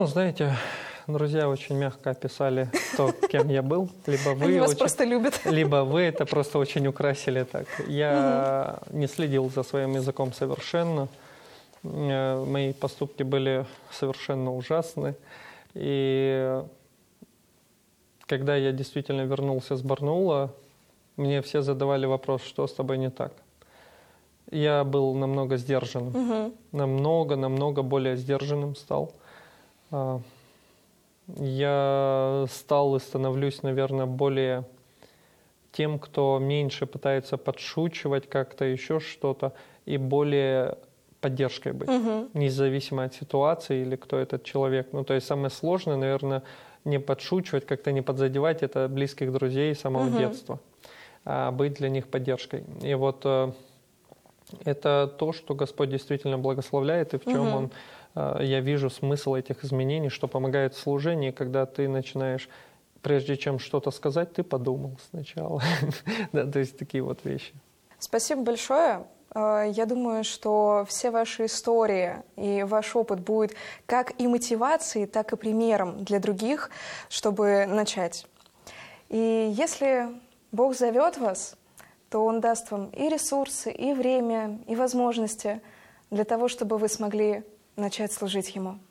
Ну, знаете, друзья очень мягко описали то, кем я был. Либо вы Они вас очень- просто любят. Либо вы это просто очень украсили так. Я не следил за своим языком совершенно. Мои поступки были совершенно ужасны. И когда я действительно вернулся с Барнаула, мне все задавали вопрос, что с тобой не так. Я был намного сдержанным. Намного более сдержанным стал. Я стал и становлюсь, наверное, более тем, кто меньше пытается подшучивать как-то, еще что-то, и более поддержкой быть, независимо от ситуации или кто этот человек. Ну, то есть самое сложное, наверное, не подшучивать, как-то не подзадевать это близких друзей с самого детства, а быть для них поддержкой. И вот это то, что Господь действительно благословляет, и в чем Он, я вижу смысл этих изменений, что помогает в служении, когда ты начинаешь, прежде чем что-то сказать, ты подумал сначала. Да, то есть такие вот вещи. Спасибо большое. Я думаю, что все ваши истории и ваш опыт будет как и мотивацией, так и примером для других, чтобы начать. И если Бог зовет вас, то Он даст вам и ресурсы, и время, и возможности для того, чтобы вы смогли начать служить Ему.